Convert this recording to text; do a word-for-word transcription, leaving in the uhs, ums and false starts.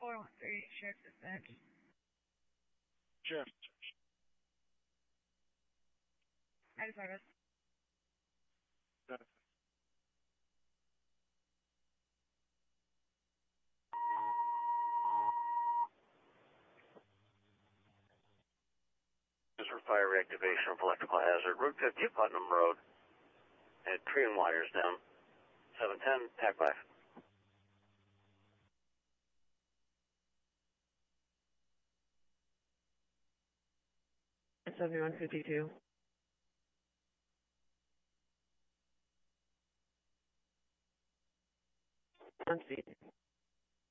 four one three, Sheriff Dispatch. Sheriff. Ready service. Got it. This is for fire reactivation of electrical hazard. Route fifty, Putnam Road. Had tree and wires down. seven ten, pack five. seventy-one fifty-two. On speed.